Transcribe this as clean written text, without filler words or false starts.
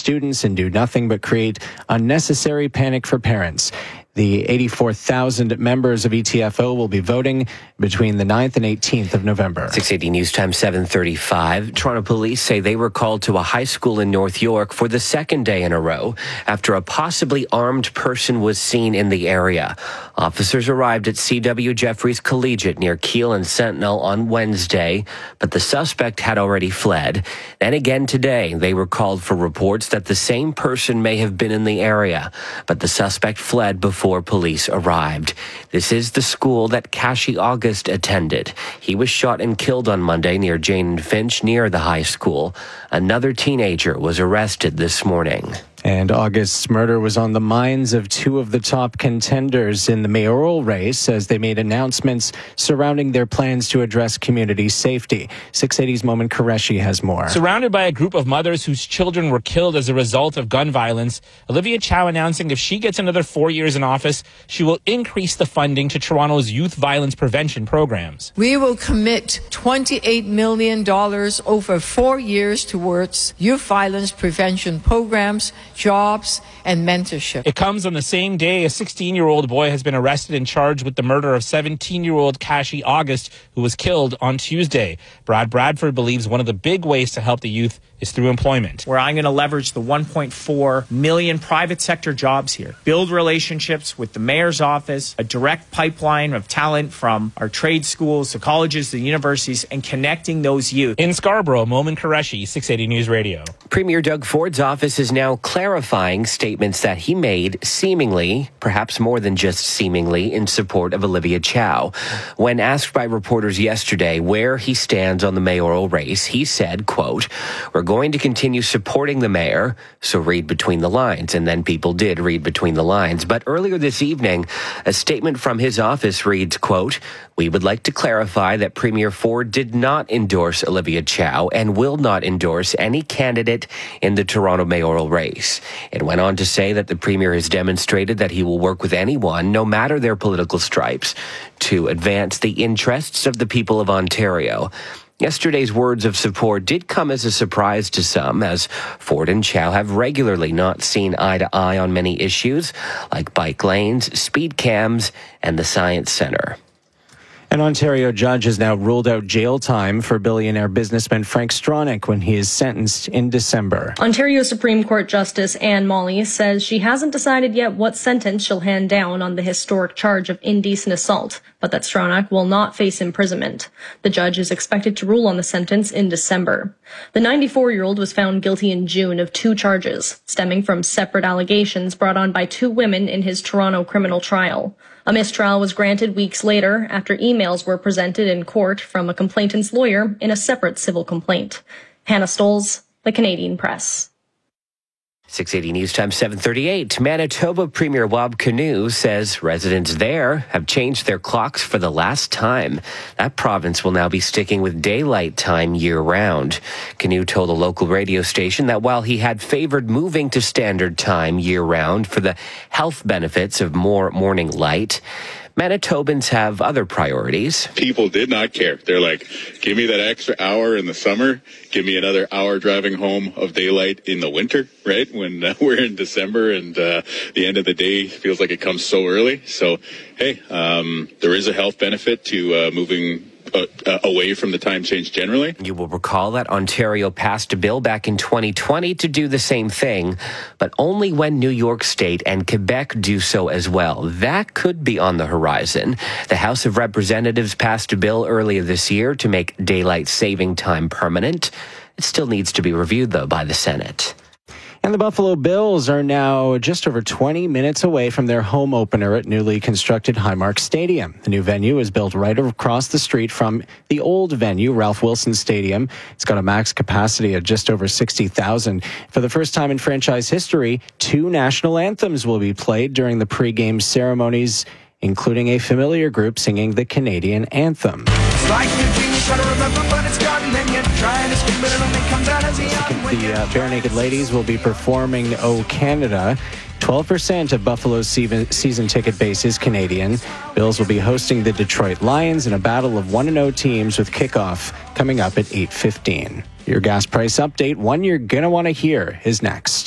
students and do nothing but create unnecessary panic for parents. The 84,000 members of ETFO will be voting between the 9th and 18th of November. 680 News Time 7:35. Toronto police say they were called to a high school in North York for the second day in a row after a possibly armed person was seen in the area. Officers arrived at C.W. Jeffries Collegiate near Keele and Sentinel on Wednesday, but the suspect had already fled. Then again today, they were called for reports that the same person may have been in the area, but the suspect fled before police arrived. This is the school that Kashi August attended. He was shot and killed on Monday near Jane and Finch near the high school. Another teenager was arrested this morning. And August's murder was on the minds of two of the top contenders in the mayoral race as they made announcements surrounding their plans to address community safety. 680's Momin Qureshi has more. Surrounded by a group of mothers whose children were killed as a result of gun violence, Olivia Chow announcing if she gets another 4 years in office, she will increase the funding to Toronto's youth violence prevention programs. We will commit $28 million over 4 years towards youth violence prevention programs, jobs, and mentorship. It comes on the same day a 16-year-old boy has been arrested and charged with the murder of 17-year-old Kashi August, who was killed on Tuesday. Brad Bradford believes one of the big ways to help the youth is through employment. Where I'm going to leverage the 1.4 million private sector jobs here, build relationships with the mayor's office, a direct pipeline of talent from our trade schools, the colleges, the universities, and connecting those youth. In Scarborough, Momin Qureshi, 680 News Radio. Premier Doug Ford's office is now clarifying statements that he made seemingly, perhaps more than just seemingly, in support of Olivia Chow. When asked by reporters yesterday where he stands on the mayoral race, he said, quote, "We're going to continue supporting the mayor," so read between the lines. And then people did read between the lines. But earlier this evening, a statement from his office reads, quote, "We would like to clarify that Premier Ford did not endorse Olivia Chow and will not endorse any candidate in the Toronto mayoral race." It went on to say that the Premier has demonstrated that he will work with anyone, no matter their political stripes, to advance the interests of the people of Ontario. Yesterday's words of support did come as a surprise to some, as Ford and Chow have regularly not seen eye to eye on many issues, like bike lanes, speed cams, and the Science Centre. An Ontario judge has now ruled out jail time for billionaire businessman Frank Stronach when he is sentenced in December. Ontario Supreme Court Justice Anne Molly says she hasn't decided yet what sentence she'll hand down on the historic charge of indecent assault, but that Stronach will not face imprisonment. The judge is expected to rule on the sentence in December. The 94-year-old was found guilty in June of 2 charges, stemming from separate allegations brought on by 2 women in his Toronto criminal trial. A mistrial was granted weeks later after emails were presented in court from a complainant's lawyer in a separate civil complaint. Hannah Stolz, The Canadian Press. 680 News Time 7:38. Manitoba Premier Wab Kinew says residents there have changed their clocks for the last time. That province will now be sticking with daylight time year-round. Kinew told a local radio station that while he had favored moving to standard time year-round for the health benefits of more morning light, Manitobans have other priorities. People did not care. They're like, give me that extra hour in the summer. Give me another hour driving home of daylight in the winter, right? When we're in December and the end of the day feels like it comes so early. So, hey, there is a health benefit to moving away from the time change generally. You will recall that Ontario passed a bill back in 2020 to do the same thing, but only when New York State and Quebec do so as well. That could be on the horizon. The House of Representatives passed a bill earlier this year to make daylight saving time permanent. It still needs to be reviewed, though, by the Senate. And the Buffalo Bills are now just over 20 minutes away from their home opener at newly constructed Highmark Stadium. The new venue is built right across the street from the old venue, Ralph Wilson Stadium. It's got a max capacity of just over 60,000. For the first time in franchise history, 2 national anthems will be played during the pregame ceremonies, including a familiar group singing the Canadian anthem. It's like new jeans, try to remember, but it's gotten and you're trying to skip it and only comes out as a young. The Bare Naked Ladies will be performing O Canada. 12% of Buffalo's season ticket base is Canadian. Bills will be hosting the Detroit Lions in a battle of 1-0 teams with kickoff coming up at 8:15. Your gas price update, one you're going to want to hear, is next.